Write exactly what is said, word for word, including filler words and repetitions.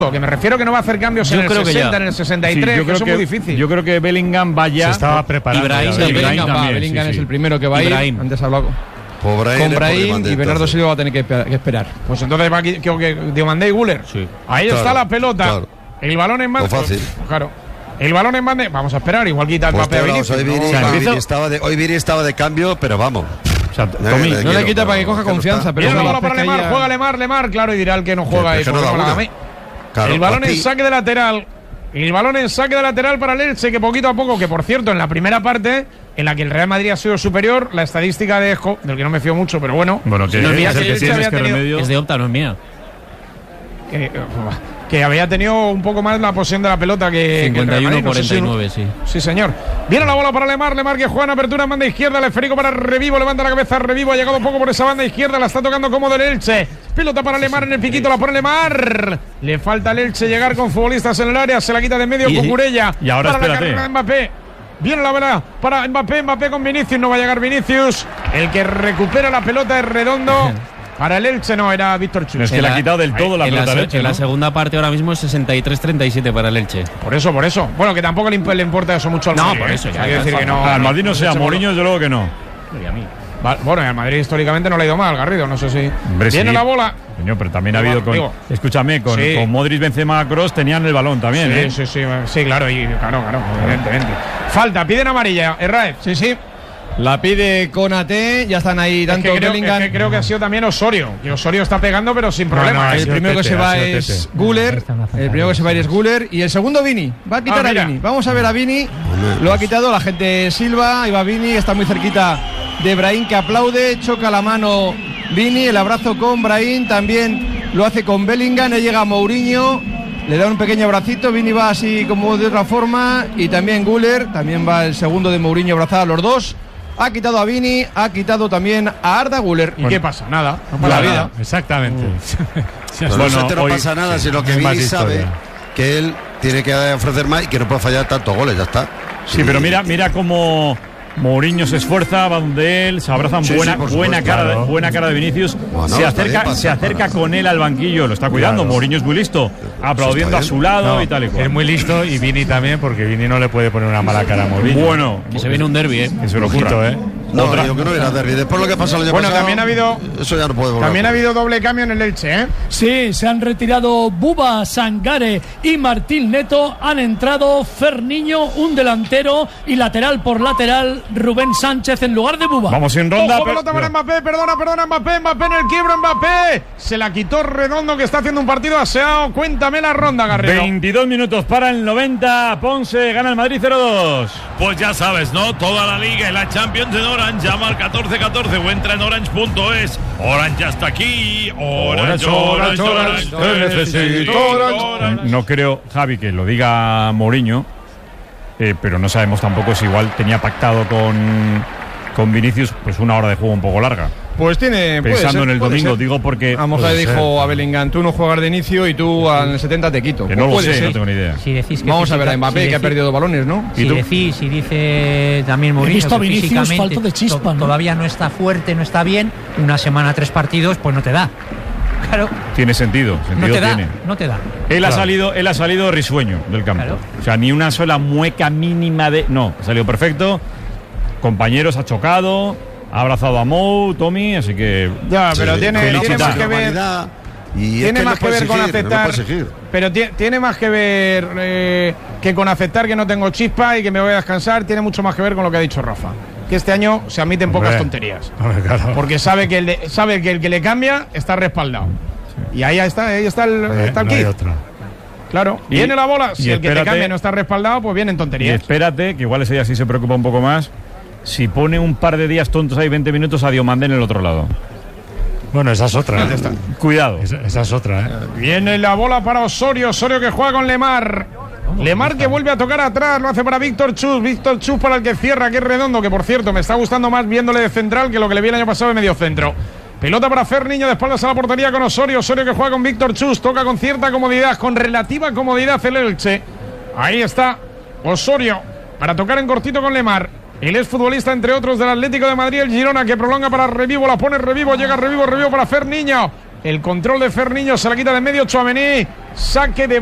Que me refiero que no va a hacer cambios yo en el sesenta, en el sesenta y tres, sí, yo creo que eso es muy difícil. Yo creo que Bellingham vaya. Se estaba preparando. Ibrahim, sí, Ibrahim, Bellingham, también, va, Bellingham sí, es sí. el primero que va a ir. Ibrahim. Antes hablado con Brahim, Brahim y Bernardo Silva va a tener que, que esperar. Pues entonces va aquí, que, que Diomandé y Güler. Sí. Ahí claro, está la pelota. Claro. El balón en banda. Fácil. Pues, claro. El balón en banda. Vamos a esperar. Igual quita el Pues papel a vamos, Vinicius. hoy No, Vini, o sea, hoy empiezo- Vini estaba de, hoy Vini estaba de cambio, pero vamos. O sea, Eh, Tommy, le No quiero, le quita para que pero coja que no confianza, está. pero Viene la sí, bola para es que Lemar. ya- Juega Lemar, Lemar. Claro, y dirá el que no juega. Que- y que no por da eso me la una. da a mí. Claro, el balón a en ti. saque de lateral. El balón en saque de lateral para el Elche, que poquito a poco, que por cierto, en la primera parte, en la que el Real Madrid ha sido superior, la estadística de Esco, del que no me fío mucho, pero bueno. Bueno, que no es mira el que que el Elche tienes había que tenido- remedio. Es de Opta, no es mía. que, que había tenido un poco más la posesión de la pelota que, que el Real cincuenta y uno Madrid, no sé si- cuarenta y nueve, sí. Sí, señor. Viene la bola para Lemar, Lemar que juega en apertura en banda izquierda, el esférico para Revivo, levanta la cabeza Revivo, ha llegado poco por esa banda izquierda, la está tocando cómodo el Elche. Pelota para Lemar en el piquito, la pone Lemar. Le falta al Elche llegar con futbolistas en el área, se la quita de en medio Y- Cucurella. y ahora para la espérate. carrera de Mbappé. Viene la bola para Mbappé, Mbappé con Vinicius, no va a llegar Vinicius. El que recupera la pelota es Redondo. Para el Elche no, era Víctor Chus. Es que En le ha la- quitado del todo la en pelota la, al Elche, en la ¿no? segunda parte ahora mismo es sesenta y tres treinta y siete para el Elche. Por eso, por eso. Bueno, que tampoco le, imp- le importa eso mucho al No, Madrid. por ¿eh? eso, ya, Hay que ya, decir ya. que no. Al Madrid no no sea, se Mourinho desde luego que no. Y a mí. Va- Bueno, y al Madrid históricamente no le ha ido mal, Garrido, no sé si. Hombre, Viene sí. la bola. Coño, pero también ha habido con. Digo, Escúchame, con, sí. con Modric, Benzema, Kroos tenían el balón también, Sí, ¿eh? sí, sí, sí, claro, y claro, claro, evidentemente. Falta, piden amarilla, Herrera. Sí, sí. La pide Konate, ya están ahí Es tanto que, creo, Bellingham. es que creo que ha sido también Osorio. Y Osorio está pegando, pero sin No, problema. no, ¿eh? el primero que Tete, se va ha sido es Tete. Guller. No, no, no, El primero que se va a ir es Guller. Y el segundo Vini. Va a quitar Ah, a mira. Vini. Vamos a ver a Vini. Lo ha quitado la gente Silva. Ahí va Vini. Está muy cerquita de Brahim, que aplaude. Choca la mano Vini. El abrazo con Brahim. También lo hace con Bellingham. Ahí llega Mourinho. Le da un pequeño abracito. Vini va así como de otra forma. Y también Guller. También va el segundo de Mourinho abrazar a los dos. Ha quitado a Vini, ha quitado también a Arda Güler. ¿Y qué pasa? Nada. No pasa La nada. vida. Exactamente. Pero Bueno, no, no hoy- pasa nada, sí, sino que hay más Vini sabe historia. que él tiene que ofrecer más y que no puede fallar tantos goles, ya está. Sí, pero mira, mira cómo Mourinho se esfuerza, va donde él, se abrazan, Sí, buena, sí, por buena, supuesto, cara, claro. buena cara de Vinicius, Bueno, se está acerca, bien, pasa, se acerca pasa. con él al banquillo, lo está cuidando, Claro. Mourinho es muy listo, aplaudiendo a bien. su lado No, y tal y cual. es muy listo y Vini también, porque Vini no le puede poner una mala cara a Mourinho. Bueno, Que se viene un derbi, ¿eh? que se lo Ojito, ocurra. ¿eh? No, Otra- digo que no era derbi. Después lo que pasó el año Bueno, pasado, también ha habido- Eso ya no puede volver. También a ha ocurrir. habido doble cambio en el Elche, ¿eh? Sí, se han retirado Buba, Sangare y Martín Neto. Han entrado Ferniño, un delantero, y lateral por lateral Rubén Sánchez en lugar de Buba. Vamos sin ronda. Ojo, pero- pelota para Mbappé, perdona, perdona, Mbappé, Mbappé en el quiebro, Mbappé. Se la quitó Redondo, que está haciendo un partido aseado. Cuéntame la ronda, Garrido. veintidós minutos para el noventa, Ponce gana el Madrid cero dos. Pues ya sabes, ¿no? Toda la liga y la Champions en Orange. Llama al catorce catorce o entra en orange punto es. Orange ya está aquí. Orange, Orange, Orange. te necesito, Orange. No creo, Javi, que lo diga Mourinho, eh, pero no sabemos tampoco si igual tenía pactado con, con Vinicius pues una hora de juego un poco larga. Pues tiene. puede Pensando ser, en el puede domingo, ser. digo porque... A lo mejor le Puede dijo ser. a Bellingham: tú no juegas de inicio y tú al setenta te quito. Que no lo Puede sé, ser. no tengo ni idea. Si decís que Vamos a ver a física- Mbappé, si que ha decís- perdido dos balones, ¿no? Si tú? decís, si dice también Mourinho visto a que Vinicius físicamente falto de chispa, to- ¿no? todavía no está fuerte, no está bien, una semana, tres partidos, pues no te da. Claro, Tiene sentido, no sentido te da, tiene. no te da. Él ha salido, él ha salido risueño del campo. Claro. O sea, ni una sola mueca mínima de. No, ha salido perfecto. Compañeros ha chocado, ha abrazado a Mou, Tommy, así que. Ya, pero Sí, tiene, tiene felicitar. más que ver. Normalidad, y es Tiene que más no que puede ver con exigir, no aceptar. puede exigir. Pero ti- tiene más que ver eh, que con aceptar que no tengo chispa y que me voy a descansar. Tiene mucho más que ver con lo que ha dicho Rafa. Que este año se admiten pocas Hombre. tonterías. Hombre, claro. Porque sabe que el de- sabe que el que le cambia está respaldado. Y ahí está, ahí está el, Eh, está el no hay kit. otra. Claro. Y- Viene la bola. Si y el que te espérate- cambia no está respaldado, pues vienen Y tonterías. espérate, que igual ese día sí se preocupa un poco más. Si pone un par de días tontos ahí, veinte minutos a Diomandé en el otro lado. Bueno, esa es otra. ¿eh? Cuidado. Esa, esa es otra, ¿eh? Viene la bola para Osorio. Osorio que juega con Lemar. Lemar que vuelve a tocar atrás. Lo hace para Víctor Chus. Víctor Chus para el que cierra, que es Redondo. Que por cierto me está gustando más viéndole de central que lo que le vi el año pasado de medio centro. Pelota para Ferniño de espaldas a la portería con Osorio. Osorio que juega con Víctor Chus. Toca con cierta comodidad, con relativa comodidad el Elche. Ahí está Osorio para tocar en cortito con Lemar. El exfutbolista, entre otros, del Atlético de Madrid, el Girona, que prolonga para Revivo, la pone Revivo, llega Revivo, Revivo para Ferniño. El control de Ferniño se la quita de medio Tchouaméni. Saque de